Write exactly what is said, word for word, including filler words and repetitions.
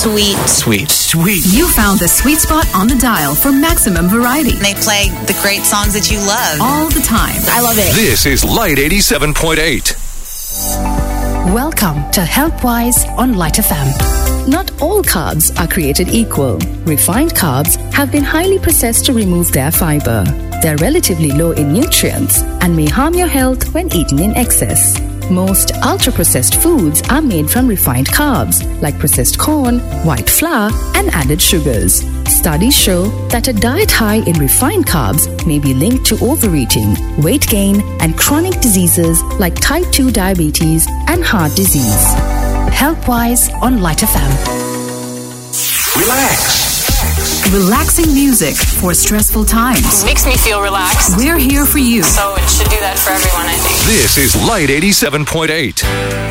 Sweet. Sweet. Sweet. You found the sweet spot on the dial for maximum variety. They play the great songs that you love. All the time. I love it. This is Light eighty-seven point eight. Welcome to HealthWise on Light F M. Not all carbs are created equal. Refined carbs have been highly processed to remove their fiber. They're relatively low in nutrients and may harm your health when eaten in excess. Most ultra-processed foods are made from refined carbs, like processed corn, white flour, and added sugars. Studies show that a diet high in refined carbs may be linked to overeating, weight gain, and chronic diseases like type two diabetes and heart disease. HealthWise on Light F M. Relax. Relaxing music for stressful times. Makes me feel relaxed. We're here for you. So it should do that for everyone, I think. This is Light eighty-seven point eight.